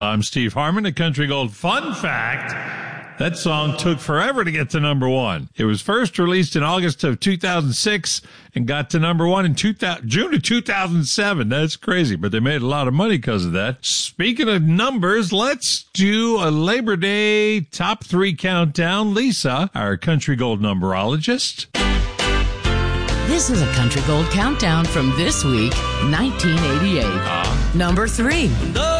I'm Steve Harmon, a Country Gold fun fact. That song took forever to get to number one. It was first released in August of 2006 and got to number one in June of 2007. That's crazy, but they made a lot of money because of that. Speaking of numbers, let's do a Labor Day top 3 countdown. Lisa, our Country Gold numberologist. This is a Country Gold countdown from this week, 1988. Number 3.